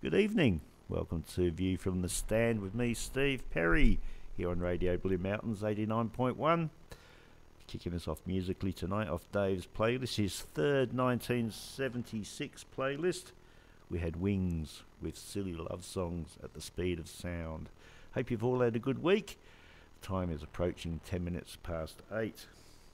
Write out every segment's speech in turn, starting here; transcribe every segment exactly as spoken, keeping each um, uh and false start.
Good evening. Welcome to View from the Stand with me, Steve Perry, here on Radio Blue Mountains eighty-nine point one. Kicking us off musically tonight off Dave's playlist, his third nineteen seventy-six playlist. We had Wings with Silly Love Songs at the Speed of Sound. Hope you've all had a good week. Time is approaching ten minutes past eight.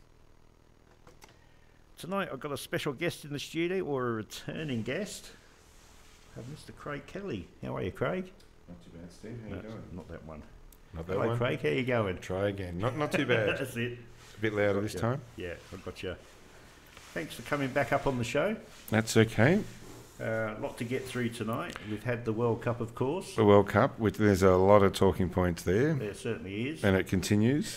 Tonight I've got a special guest in the studio, or a returning guest. I have Mister Craig Kelly. How are you, Craig? Not too bad, Steve. How no, you doing? Not that one. Not that Hello, one. Craig. How you going? Try again. Not not too bad. That's it. A bit louder this Gotcha. time. Yeah, I've got you. Thanks for coming back up on the show. That's okay. Uh, a lot to get through tonight. We've had the World Cup, of course. The World Cup, which there's a lot of talking points there, There certainly is. and it continues.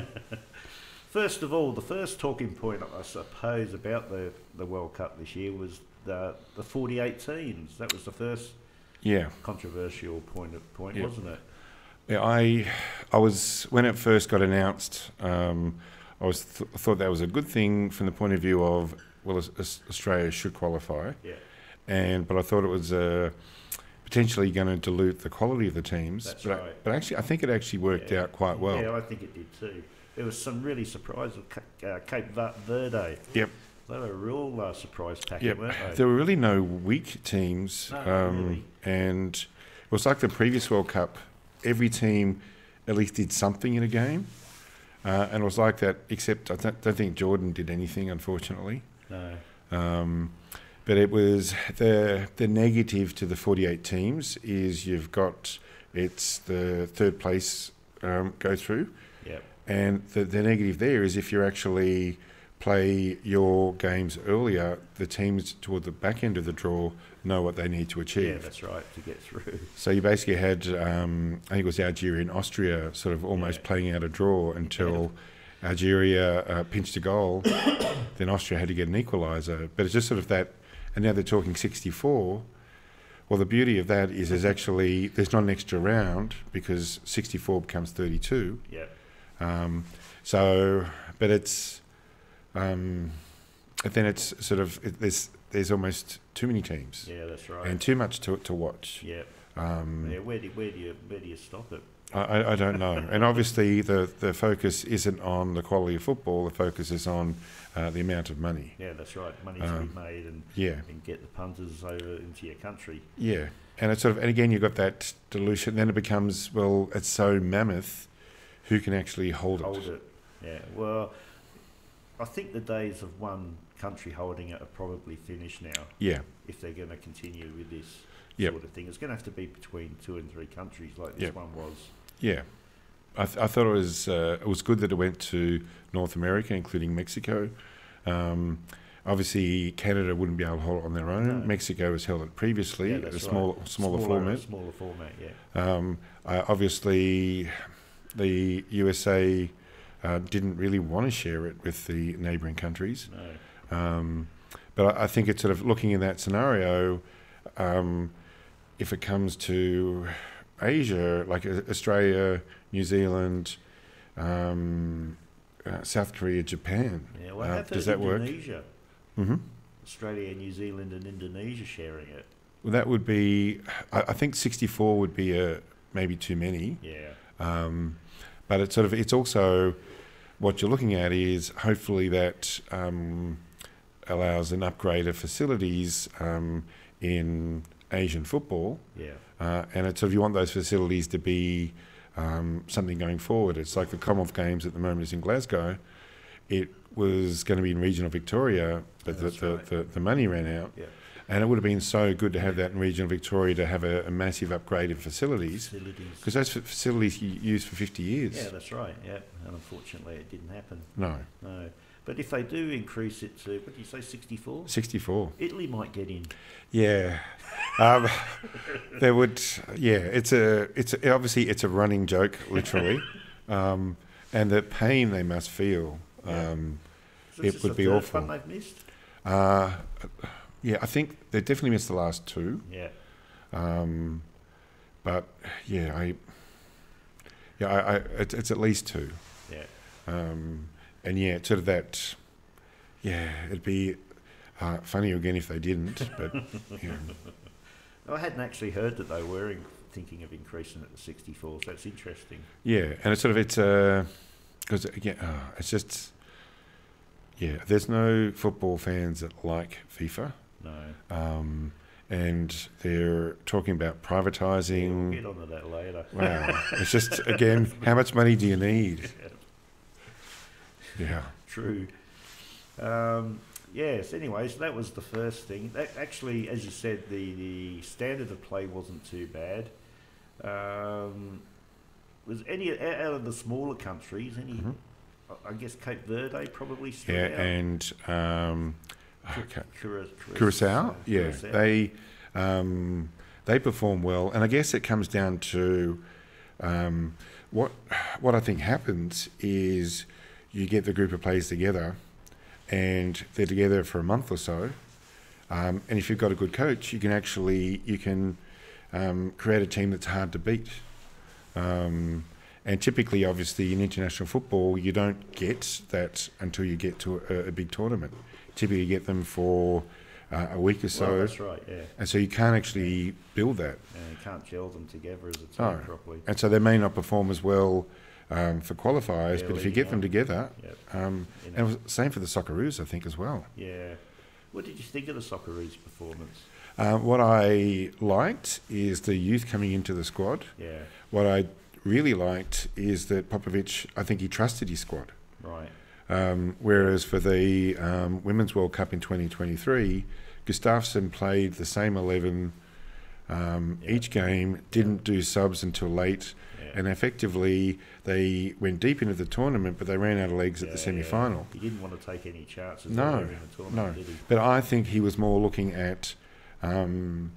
First of all, the first talking point, I suppose, about the, the World Cup this year was the the forty-eight teams. That was the first Yeah. controversial point, of, point Yep. wasn't it? Yeah, I, I was when it first got announced. Um, I was th- thought that was a good thing from the point of view of well, Aus- Aus- Australia should qualify, Yeah, and but I thought it was uh, potentially going to dilute the quality of the teams. That's but, I- right. but actually, I think it actually worked Yeah. out quite well. yeah, I think it did too. There was some really surprise with Ca- uh, Cape Va- Verde. Yep. They were a real uh, surprise packet, Yep. weren't they? There were really no weak teams, No, um, really. and it was like the previous World Cup. Every team at least did something in a game, uh, and it was like that. Except I don't, don't think Jordan did anything, unfortunately. No. Um, but it was the the negative to the forty-eight teams is you've got it's the third place um, go through, Yep. and the the negative there is if you actually play your games earlier, the teams toward the back end of the draw know what they need to achieve. Yeah, that's right, to get through. So you basically had, um, I think it was Algeria and Austria sort of almost Yeah. playing out a draw until Algeria uh, pinched a goal. Then Austria had to get an equaliser. But it's just sort of that, and now they're talking sixty-four. Well, the beauty of that is there's actually, there's not an extra round because sixty-four becomes thirty-two. Yep. Um, so, but it's, um, but then it's sort of, it, there's there's almost too many teams Yeah, that's right. and too much to to watch. Yep. Um, Yeah, where do, where do you where do you stop it? I, I I don't know. And obviously the, the focus isn't on the quality of football, the focus is on uh, the amount of money. Yeah, that's right. Money to Um, be made and, Yeah, and get the punters over into your country. yeah. And it's sort of, and again, you've got that dilution. Then it becomes, well, it's so mammoth, who can actually hold, Hold it? it. Yeah. Well, I think the days of one country holding it are probably finished now. Yeah, If they're going to continue with this Yep. sort of thing, it's going to have to be between two and three countries, like this Yep. one was. yeah. I, th- I thought it was uh, it was good that it went to North America, including Mexico. Um, obviously, Canada wouldn't be able to hold it on their own. No. Mexico has held it previously, Yeah, a that's small, right. smaller, Smaller- format. Smaller format. Yeah. Um, uh, obviously, the U S A uh, didn't really want to share it with the neighbouring countries. No. Um, but I, I think it's sort of looking in that scenario, um, if it comes to Asia, like uh, Australia, New Zealand, um, uh, South Korea, Japan, Yeah. Well, uh, have does that work? Indonesia, hmm Australia, New Zealand, and Indonesia sharing it. Well, that would be, I, I think sixty-four would be a, maybe too many. Yeah. Um, but it's sort of, it's also, what you're looking at is hopefully that um, allows an upgrade of facilities um, in Asian football. Yeah. Uh, and it's sort of, you want those facilities to be um, something going forward. It's like the Commonwealth Games at the moment is in Glasgow. It was going to be in regional Victoria, but Yeah, the, that's the, right. the, the money ran out. Yeah. And it would have been so good to have that in regional Victoria, to have a, a massive upgrade in facilities. Facilities. Because those f- facilities you used for fifty years. Yeah, that's right. Yeah, and unfortunately, it didn't happen. No, No, but if they do increase it to, what do you say, sixty-four? sixty-four. Italy might get in. Yeah, um, there would. Yeah, it's a. It's a, obviously it's a running joke, literally, um, and the pain they must feel. Yeah. Um, So It this is would the be third awful. one they've missed. uh, yeah, I think they definitely missed the last two, Yeah, um, but yeah, I. Yeah, I, I, it's, it's at least two. yeah, Um, and yeah, it's sort of that. Yeah, it'd be uh, funny again if they didn't, but yeah. I hadn't actually heard that they were in, thinking of increasing it to sixty-four, so that's interesting. Yeah, and it's sort of it's uh, because again, oh, it's just yeah. There's no football fans that like FIFA. No. Um, and they're talking about privatising. Yeah, we'll get onto that later. Wow, it's just again, how much money do you need? Yeah. True. Um, yes, anyway, so that was the first thing. That actually, as you said, the, the standard of play wasn't too bad. Um, was any out of the smaller countries, any, Mm-hmm. I guess Cape Verde probably stood Yeah, out. and um, okay. Cura- Cura- Curacao, uh, yeah, Curacao. they um, they perform well, and I guess it comes down to um, what what I think happens is you get the group of players together, and they're together for a month or so, um, and if you've got a good coach, you can actually you can um, create a team that's hard to beat. Um, and typically, obviously, in international football, you don't get that until you get to a, a big tournament. Typically, you get them for uh, a week or so. Well, that's right, yeah. And so you can't actually build that. And you can't gel them together as a team No. properly. And so they may not perform as well um, for qualifiers, Yeah, but if you leading get them on. together, Yep. um, You know. and it was same for the Socceroos, I think, as well. Yeah. What did you think of the Socceroos' performance? Uh, what I liked is the youth coming into the squad. Yeah, What I really liked is that Popovic, I think he trusted his squad. right. Um, whereas for the um, Women's World Cup in twenty twenty-three, Gustafsson played the same eleven um, Yeah. each game, didn't do subs until late, Yeah. and effectively they went deep into the tournament, but they ran out of legs at Yeah, the semi-final. He didn't want to take any chances No, earlier in the tournament, no. did he? But I think he was more looking at. Um,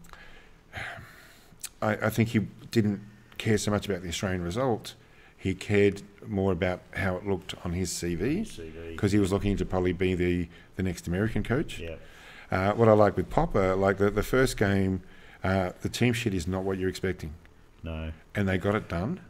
I, I think he didn't care so much about the Australian result. He cared more about how it looked on his C V C V. because he was looking to probably be the, the next American coach. Yeah, Uh, what I like with Popper, like the, the first game, uh, the team sheet is not what you're expecting. no. And they got it done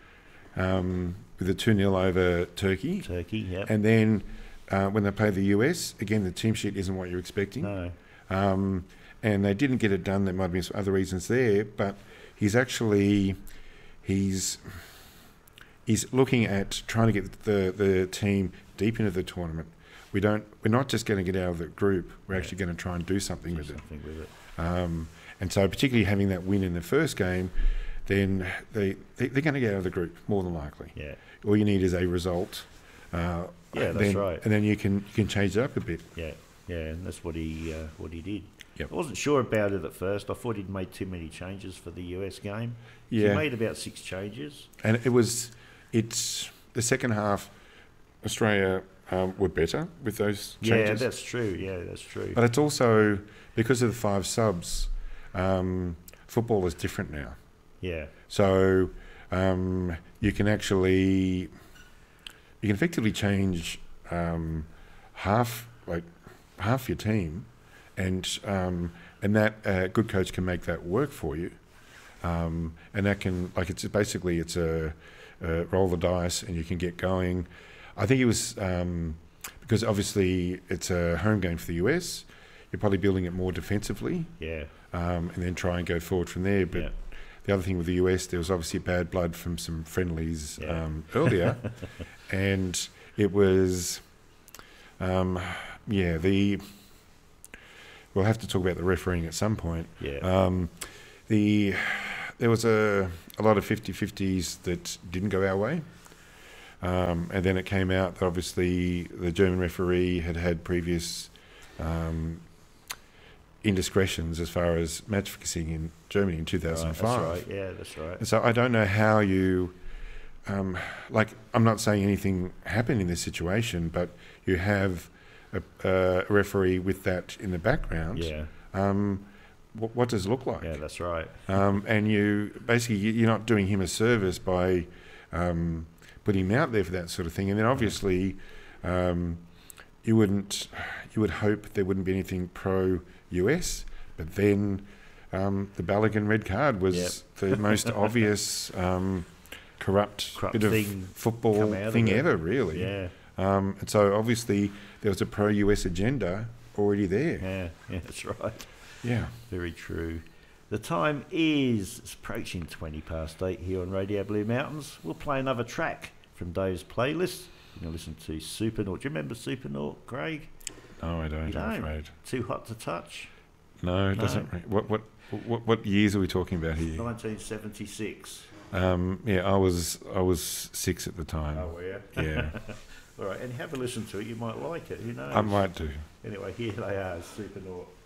um, with a two nil over Turkey. Turkey, yeah. And then uh, when they play the U S, again, the team sheet isn't what you're expecting. No, Um, and they didn't get it done. There might have been some other reasons there, but he's actually he's he's looking at trying to get the, the team deep into the tournament. We don't. We're not just going to get out of the group. We're Yeah. actually going to try and do something do with it. something with it. Um, and so, particularly having that win in the first game, then they, they they're going to get out of the group more than likely. Yeah, All you need is a result. Uh, Yeah, and that's then, right. And then you can you can change it up a bit. yeah, yeah, and that's what he uh, what he did. Yep. I wasn't sure about it at first. I thought he'd made too many changes for the U S game. Yeah. He made about six changes. And it was, it's the second half. Australia um, were better with those changes. Yeah, that's true. Yeah, that's true. But it's also because of the five subs. Um, football is different now, yeah, so um, you can actually you can effectively change um, half like half your team, and um, and that uh, good coach can make that work for you, um, and that can like it's basically it's a, a roll the dice and you can get going. I think it was um, because obviously it's a home game for the U S. You're probably building it more defensively, yeah, um, and then try and go forward from there. But yeah, the other thing with the U S, there was obviously bad blood from some friendlies Yeah. um, earlier, and it was, um, yeah, the. We'll have to talk about the refereeing at some point. yeah, Um, the there was a a lot of fifty-fifties that didn't go our way, um, and then it came out that obviously the German referee had had previous um, indiscretions as far as match fixing in Germany in two thousand Right, five. that's right. Yeah, that's right. And so I don't know how you, um, like, I'm not saying anything happened in this situation, but you have a, a referee with that in the background. Yeah, Um, what, what does it look like? yeah, that's right. Um, and you basically you- you're not doing him a service by um, putting him out there for that sort of thing. And then obviously um, you wouldn't you would hope there wouldn't be anything pro U S, but then um, the Balogun red card was Yep. the most obvious um, corrupt, Corrupt bit of thing football come out of thing it. ever, really. Yeah, Um, and so obviously there was a pro U S agenda already there. yeah, yeah, that's right. Yeah. Very true. The time is it's approaching twenty past eight here on Radio Blue Mountains. We'll play another track from Dave's playlist. We're going to listen to Supernaut. Do you remember Supernaut, Craig? No, I don't, You I'm don't? afraid. Too Hot to Touch? No, it No. doesn't. ring- What, what, what, what years are we talking about here? nineteen seventy-six. Um, yeah, I was I was six at the time. Oh, yeah. Yeah, All right, and have a listen to it. You might like it. Who knows? I might do. Anyway, here they are, Supernaut.